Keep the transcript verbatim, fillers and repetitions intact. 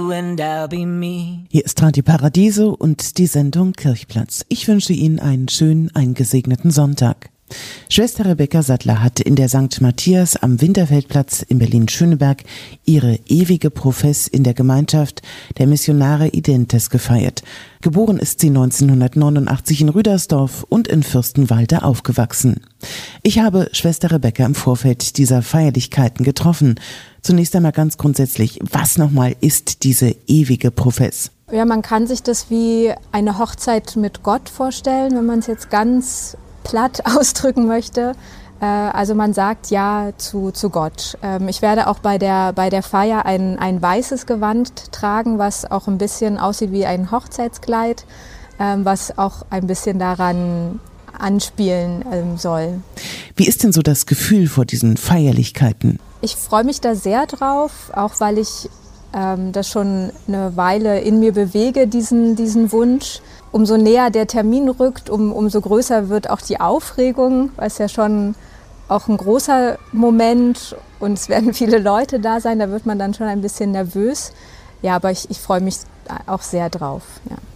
you and I'll be me. Hier ist Radio Paradiso und die Sendung Kirchplatz. Ich wünsche Ihnen einen schönen, eingesegneten Sonntag. Schwester Rebecca Sattler hat in der Sankt Matthias am Winterfeldplatz in Berlin-Schöneberg ihre ewige Profess in der Gemeinschaft der Missionare Identes gefeiert. Geboren ist sie neunzehnhundertneunundachtzig in Rüdersdorf und in Fürstenwalde aufgewachsen. Ich habe Schwester Rebecca im Vorfeld dieser Feierlichkeiten getroffen. Zunächst einmal ganz grundsätzlich, was nochmal ist diese ewige Profess? Ja, man kann sich das wie eine Hochzeit mit Gott vorstellen, wenn man es jetzt ganz platt ausdrücken möchte. Also man sagt Ja zu, zu Gott. Ich werde auch bei der, bei der Feier ein, ein weißes Gewand tragen, was auch ein bisschen aussieht wie ein Hochzeitskleid, was auch ein bisschen daran anspielen soll. Wie ist denn so das Gefühl vor diesen Feierlichkeiten? Ich freue mich da sehr drauf, auch weil ich ähm, das schon eine Weile in mir bewege, diesen, diesen Wunsch. Umso näher der Termin rückt, um, umso größer wird auch die Aufregung, weil es ja schon auch ein großer Moment und es werden viele Leute da sein, da wird man dann schon ein bisschen nervös. Ja, aber ich, ich freue mich auch sehr drauf. Ja.